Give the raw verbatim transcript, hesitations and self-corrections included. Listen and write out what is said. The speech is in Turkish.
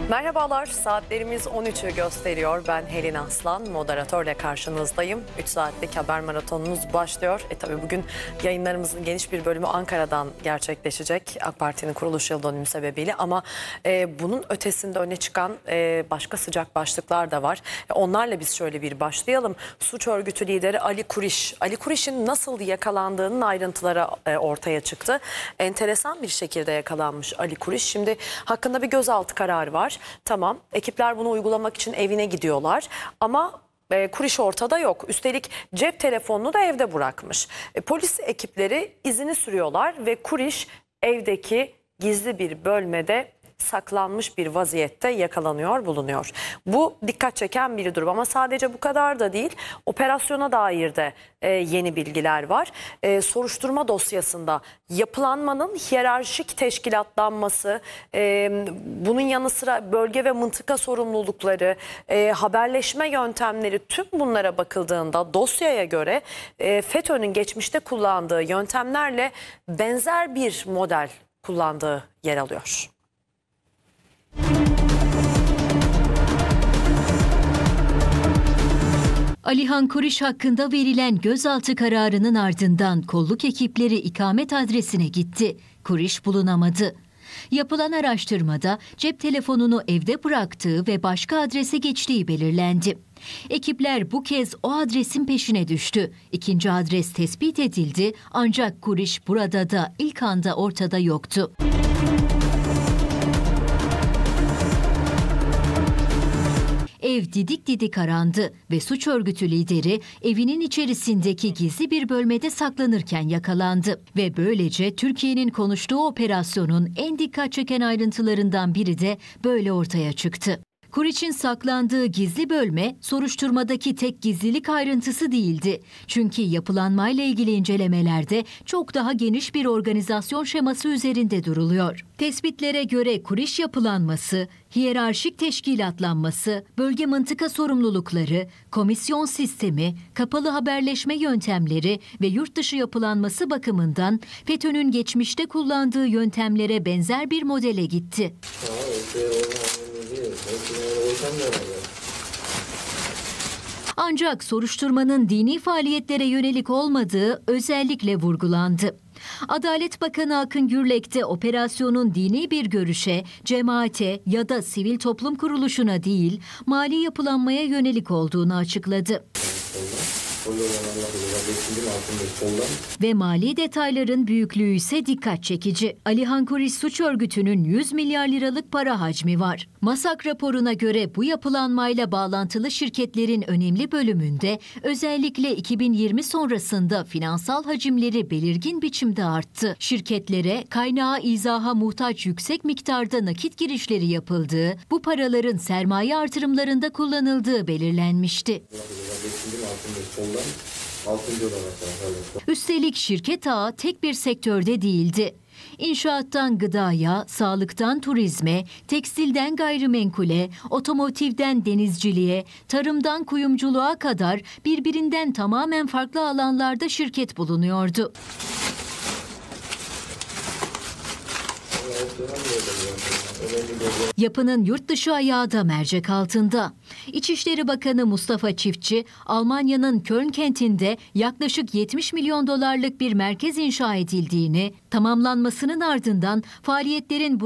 Merhabalar, saatlerimiz on üçü gösteriyor. Ben Helin Aslan, moderatörle karşınızdayım. üç saatlik haber maratonumuz başlıyor. E tabii bugün yayınlarımızın geniş bir bölümü Ankara'dan gerçekleşecek. AK Parti'nin kuruluş yıl dönümü sebebiyle ama e, bunun ötesinde öne çıkan e, başka sıcak başlıklar da var. E, onlarla biz şöyle bir başlayalım. Suç örgütü lideri Ali Kuriş. Ali Kuriş'in nasıl yakalandığının ayrıntıları e, ortaya çıktı. Enteresan bir şekilde yakalanmış Ali Kuriş. Şimdi hakkında bir gözaltı kararı var. Tamam, ekipler bunu uygulamak için evine gidiyorlar ama e, Kuriş ortada yok. Üstelik cep telefonunu da evde bırakmış. E, polis ekipleri izini sürüyorlar ve Kuriş evdeki gizli bir bölmede saklanmış bir vaziyette yakalanıyor, bulunuyor. Bu dikkat çeken bir durum ama sadece bu kadar da değil. Operasyona dair de e, yeni bilgiler var. E, soruşturma dosyasında yapılanmanın hiyerarşik teşkilatlanması, e, bunun yanı sıra bölge ve mıntıka sorumlulukları, e, haberleşme yöntemleri, tüm bunlara bakıldığında dosyaya göre e, FETÖ'nün geçmişte kullandığı yöntemlerle benzer bir model kullandığı yer alıyor. Alihan Kuriş hakkında verilen gözaltı kararının ardından kolluk ekipleri ikamet adresine gitti. Kuriş bulunamadı. Yapılan araştırmada cep telefonunu evde bıraktığı ve başka adrese geçtiği belirlendi. Ekipler bu kez o adresin peşine düştü. İkinci adres tespit edildi ancak Kuriş burada da ilk anda ortada yoktu. Ev didik didik arandı ve suç örgütü lideri evinin içerisindeki gizli bir bölmede saklanırken yakalandı. Ve böylece Türkiye'nin konuştuğu operasyonun en dikkat çeken ayrıntılarından biri de böyle ortaya çıktı. Kuriç'in saklandığı gizli bölme soruşturmadaki tek gizlilik ayrıntısı değildi. Çünkü yapılanmayla ilgili incelemelerde çok daha geniş bir organizasyon şeması üzerinde duruluyor. Tespitlere göre Kuriç yapılanması, hiyerarşik teşkilatlanması, bölge mıntıka sorumlulukları, komisyon sistemi, kapalı haberleşme yöntemleri ve yurt dışı yapılanması bakımından FETÖ'nün geçmişte kullandığı yöntemlere benzer bir modele gitti. Ancak soruşturmanın dini faaliyetlere yönelik olmadığı özellikle vurgulandı. Adalet Bakanı Akın Gürlek de operasyonun dini bir görüşe, cemaate ya da sivil toplum kuruluşuna değil, mali yapılanmaya yönelik olduğunu açıkladı. Ve mali detayların büyüklüğü ise dikkat çekici. Alihan Kuriş suç örgütünün yüz milyar liralık para hacmi var. MASAK raporuna göre bu yapılanmayla bağlantılı şirketlerin önemli bölümünde özellikle iki bin yirmi sonrasında finansal hacimleri belirgin biçimde arttı. Şirketlere kaynağı izaha muhtaç yüksek miktarda nakit girişleri yapıldığı, bu paraların sermaye artırımlarında kullanıldığı belirlenmişti. Üstelik şirket ağı tek bir sektörde değildi. İnşaattan gıdaya, sağlıktan turizme, tekstilden gayrimenkule, otomotivden denizciliğe, tarımdan kuyumculuğa kadar birbirinden tamamen farklı alanlarda şirket bulunuyordu. Yapının yurt dışı ayağı da mercek altında. İçişleri Bakanı Mustafa Çiftçi, Almanya'nın Köln kentinde yaklaşık yetmiş milyon dolarlık bir merkez inşa edildiğini, tamamlanmasının ardından faaliyetlerin